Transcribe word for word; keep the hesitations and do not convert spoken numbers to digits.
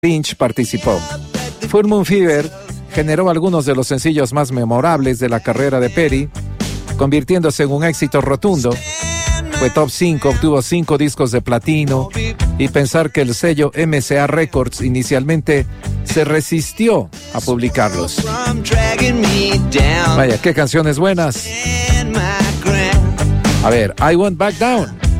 Lynch participó. Full Moon Fever generó algunos de los sencillos más memorables de la carrera de Petty, convirtiéndose en un éxito rotundo. Fue top cinco, obtuvo cinco discos de platino, y pensar que el sello M C A Records inicialmente se resistió a publicarlos. Vaya, qué canciones buenas. A ver, I Won't Back Down.